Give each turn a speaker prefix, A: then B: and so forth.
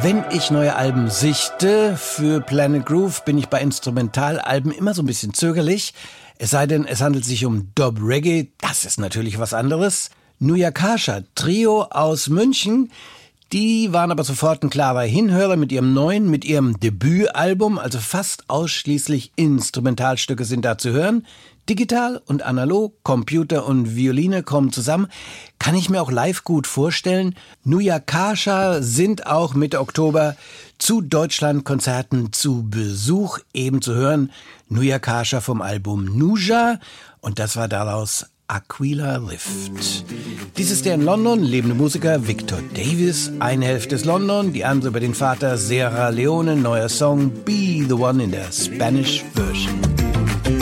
A: Wenn ich neue Alben sichte für Planet Groove, bin ich bei Instrumentalalben immer so ein bisschen zögerlich. Es sei denn, es handelt sich um Dub Reggae, das ist natürlich was anderes. Nuyakasha, Trio aus München, die waren aber sofort ein klarer Hinhörer mit ihrem Debütalbum, also fast ausschließlich Instrumentalstücke sind da zu hören. Digital und analog, Computer und Violine kommen zusammen. Kann ich mir auch live gut vorstellen. Nuyakasha sind auch Mitte Oktober zu Deutschlandkonzerten zu Besuch eben zu hören. Nuyakasha vom Album Nuja und das war daraus Aquila Lift. Dies ist der in London lebende Musiker Victor Davis. Eine Hälfte ist London, die andere über den Vater Sierra Leone. Neuer Song Be the One in der Spanish Version.